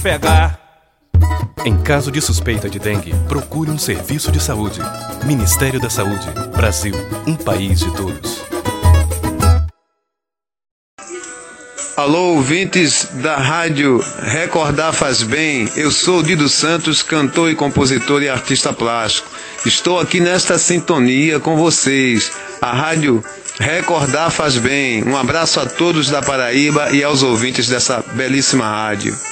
pegar. Em caso de suspeita de dengue, procure um serviço de saúde. Ministério da Saúde. Brasil, um país de todos. Alô, ouvintes da rádio Recordar Faz Bem. Eu sou Dido Santos, cantor e compositor e artista plástico. Estou aqui nesta sintonia com vocês. A rádio Recordar Faz Bem. Um abraço a todos da Paraíba e aos ouvintes dessa belíssima rádio.